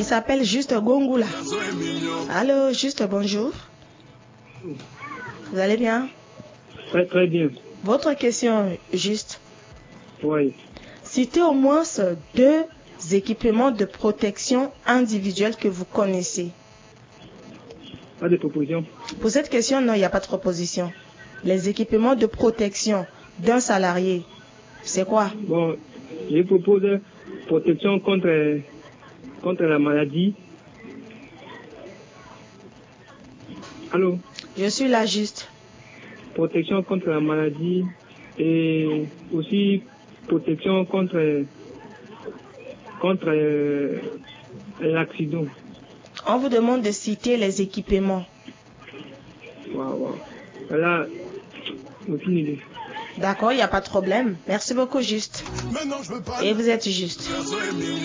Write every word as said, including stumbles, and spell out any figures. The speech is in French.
s'appelle Juste Gongula. Allô, Juste, bonjour. Vous allez bien? Très très bien. Votre question, Juste. Oui. Citez au moins deux équipements de protection individuelle que vous connaissez. Pas de proposition. Pour cette question, non, il n'y a pas de proposition. Les équipements de protection d'un salarié, c'est quoi? Bon, je propose protection contre, contre la maladie. Allô? Je suis là, Juste. Protection contre la maladie et aussi protection contre, contre euh, l'accident. On vous demande de citer les équipements. Waouh, waouh. Là, aucune idée. D'accord, il n'y a pas de problème. Merci beaucoup, Juste. Et vous êtes Juste.